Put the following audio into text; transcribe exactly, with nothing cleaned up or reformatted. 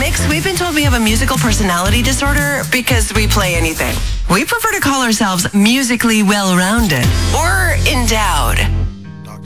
Mix, we've been told we have a musical personality disorder because we play anything. We prefer to call ourselves musically well-rounded or endowed.